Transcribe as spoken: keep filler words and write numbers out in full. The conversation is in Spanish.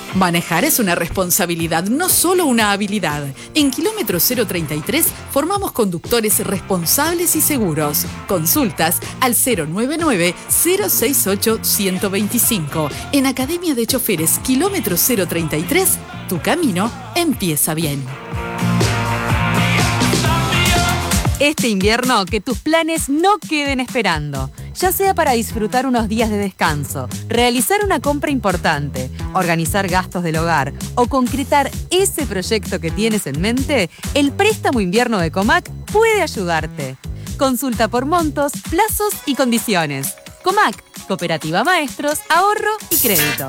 Manejar es una responsabilidad, no solo una habilidad. En Kilómetro cero treinta y tres formamos conductores responsables y seguros. Consultas al cero nueve nueve, cero seis ocho, uno cero dos cinco. En Academia de Choferes Kilómetro cero treinta y tres, tu camino empieza bien. Este invierno, que tus planes no queden esperando. Ya sea para disfrutar unos días de descanso, realizar una compra importante, organizar gastos del hogar o concretar ese proyecto que tienes en mente, el préstamo invierno de Comac puede ayudarte. Consulta por montos, plazos y condiciones. Comac, Cooperativa Maestros, Ahorro y Crédito.